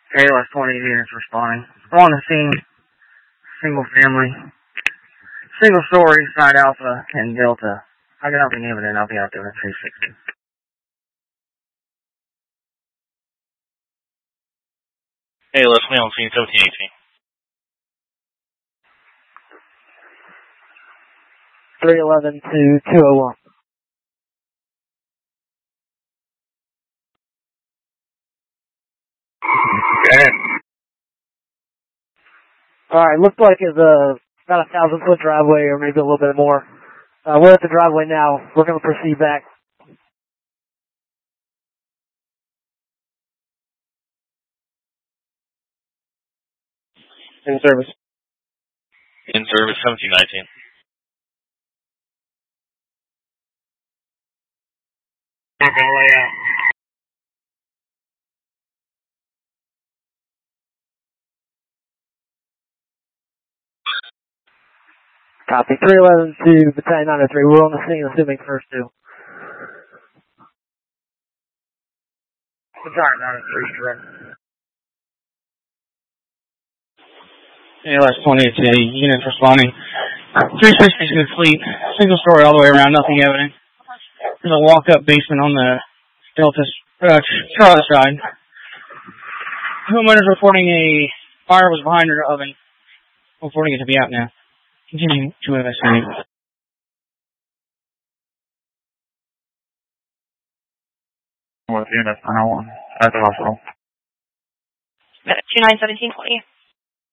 ALS 20 units responding. We're on the scene. Single family. Single story, side Alpha and Delta. I got nothing evident. I'll be out there at 360. ALS, we on scene 1718. 311 to 201. Okay. Alright, looks like it's about a 1,000-foot driveway or maybe a little bit more. We're at the driveway now. We're going to proceed back. In service. In service 1719. Okay, layout. Copy. 311 to Battalion 903. We're on the scene, assuming first two. Battalion 903 is ready. ALS 2018, units responding. 360 is complete. Single story all the way around, nothing evident. There's a walk-up basement on the Delta Charlie side. Homeowner's reporting a fire was behind her oven. Reporting it to be out now. Continuing to investigate. What unit? 901 at the hospital. 291720.